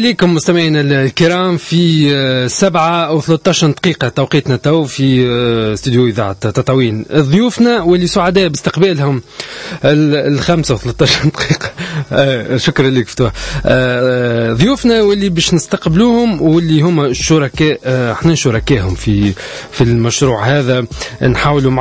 لكم مستمعينا الكرام في 7:13 دقيقة توقيتنا تو في استوديو إذاعة تطاوين. ضيوفنا واللي سعداء باستقبالهم 5:13 دقيقة. شكرا لك فتوح. ضيوفنا واللي باش نستقبلوهم واللي هم الشركاء، احنا شركائهم في المشروع هذا، نحاولوا